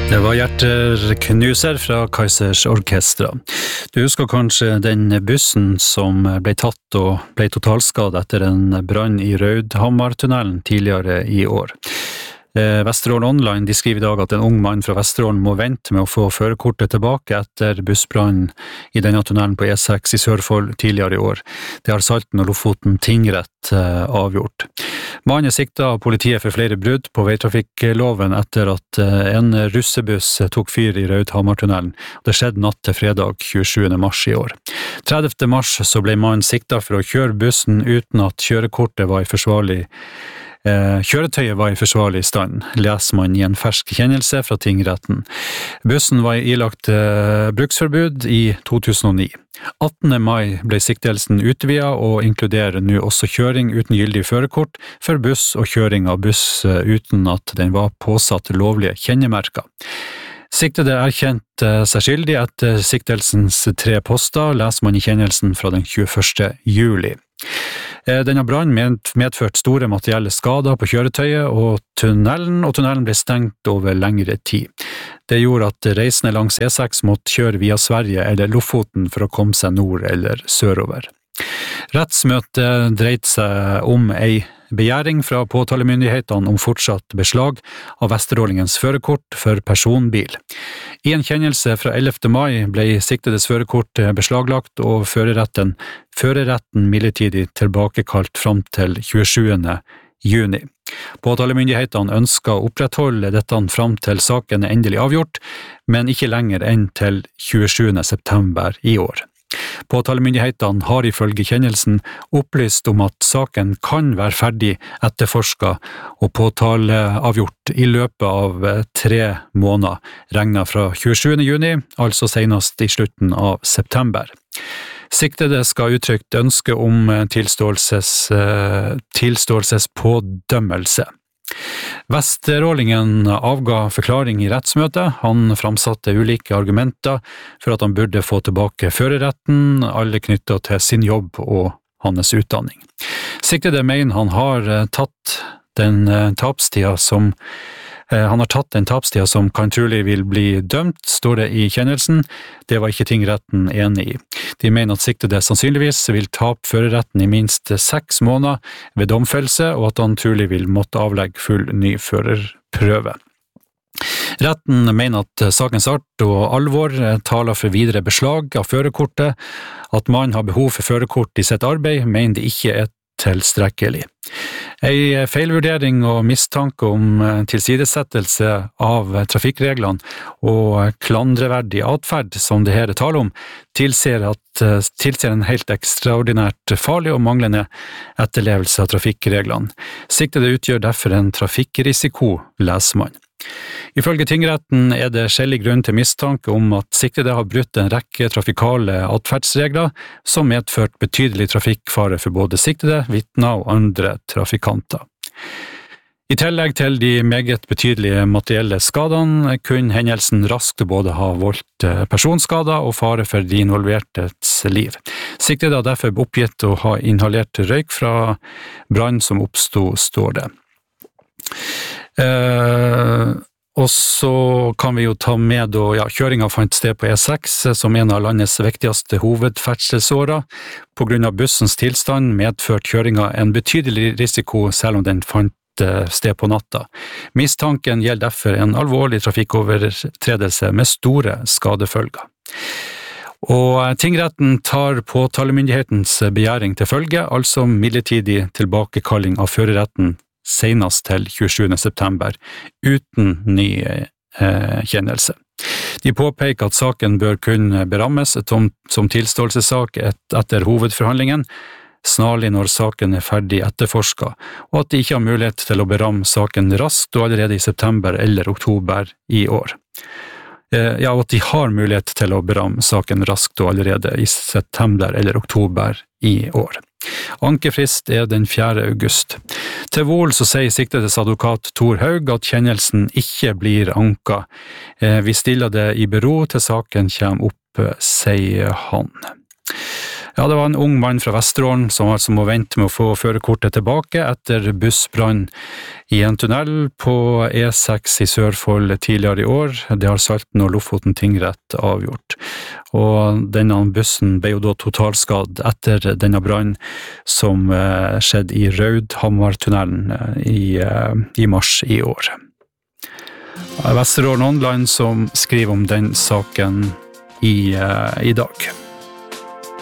Det var hjerteknuser fra Kaizers Orkestra. Du husker kanskje den bussen som ble tatt og ble totalskadet etter en brann i Rødhamartunnelen tidligere i år. Vesterålen Online de skriver i dag at en ung mann fra Vesterålen må vente med å få førerkortet tilbake etter bussbrannen i denne tunnelen på E6 i Sørfold tidligere i år. Det har Salten og Lofoten tingrett avgjort. Mannen er siktet av politiet for flere brudd på veitrafikkloven etter at en russebuss tok fyr i Rødhamartunnelen. Det skjedde natt til fredag 27. mars i år. 30. mars så ble mannen siktet for å kjøre bussen uten at kjøretøyet var i forsvarlig stand, leser man i en fersk kjennelse fra tingretten. Bussen var ilagt bruksforbud i 2009. 18. mai ble siktelsen utvidet og inkluderer nå også kjøring uten gyldig førerkort for buss og kjøring av buss uten at den var påsatt lovlige kjennemerker. Siktede erkjente seg skyldig etter siktelsens 3 poster, leser man i kjennelsen fra den 21. juli. Denne brannen medførte store materielle skader på kjøretøyet og tunnelen ble stengt over lengre tid. Det gjorde at reisende langs E6 måtte kjøre via Sverige eller Lofoten for å komme seg nord eller sørover. Rettsmøtet dreide seg om en begjæring fra påtalemyndighetene om fortsatt beslag av vesterålingens førerkort for personbil. I en kjennelse fra 11. mai ble siktedes førerkort beslaglagt og førerretten midlertidig tilbakekalt fram til 27. juni. Påtalemyndighetene ønsker å opprettholde dette fram til saken er endelig avgjort, men ikke lenger enn til 27. september i år. Påtalemyndighetene har ifølge kjennelsen opplyst om at saken kan være ferdig etterforsket og påtaleavgjort i løpet av 3 måneder, regnet fra 27. juni, altså senest i slutten av september. Siktede skal uttrykt ønske om tilståelsespådømmelse. Vesterålingen avga forklaring i rettsmøtet. Han framsatte ulike argumenter for at han burde få tilbake førerretten, alle knyttet til sin jobb og hans utdanning. Siktede mener han har tatt den tapstida som kan trolig vil bli dømt, står det i kjennelsen. Det var ikke tingretten enig i. De mener at siktede sannsynligvis vil tape førerretten i minst 6 måneder ved domfellelse, og at han trolig vil måtte avlegge full ny førerprøve. Retten mener at sakens art og alvor taler for videre beslag av førerkortet. At man har behov for førerkort i sitt arbeid, mener de ikke er tilstrekkelig. En feilvurdering og mistanke om tilsidesettelse av trafikkreglene og klandreverdig atferd, som det her er tale om, tilsier en helt ekstraordinært farlig og manglende etterlevelse av trafikkreglene. Siktede utgjør derfor en trafikkrisiko, leser man. Ifølge tingretten er det skjellig grunn til mistanke om at siktede har brutt en rekke trafikale atferdsregler som medført betydelig trafikkfare for både siktede, vitner og andre trafikanter. I tillegg til de meget betydelige materielle skadene kunne hendelsen raskt både ha voldt personskader og fare for de involvertes liv. Siktede har derfor oppgitt å ha inhalert røyk fra brann som oppstod, står det. Og så kan vi jo ta med kjøringen fant sted på E6 som en av landets viktigste hovedferdselsårer. På grunn av bussens tilstand medførte kjøringen en betydelig risiko selv om den fant sted på natta. Mistanken gjelder derfor en alvorlig trafikkovertredelse med store skadefølger. Og tingretten tar påtalemyndighetens begjæring til følge, altså midlertidig tilbakekalling av førerretten senest til 27. september, uten ny kjennelse. De påpeker at saken bør kunne berammes som tilståelsessak etter hovedforhandlingen, snarlig når saken er ferdig etterforsket, og at de ikke har mulighet til å beramme saken raskt og allerede i september eller oktober i år. Og at de har mulighet til å beramme saken raskt og allerede i september eller oktober i år. Ankefrist er den 4. august. Til Vol så sier siktedes advokat Tor Haug at kjennelsen ikke blir anka. Vi stiller det i bero til saken kommer opp, sier han. Ja, det var en ung mann fra Vesterålen som altså må vente med å få førerkortet tilbake etter bussbrann i en tunnel på E6 i Sørfold tidligere i år. Det har Salten og Lofoten tingrett avgjort. Og denne bussen ble jo da totalskadd etter denne brannen som skjedde i Raudhammartunnelen i mars i år. Vesterålen Online som skriver om den saken i dag.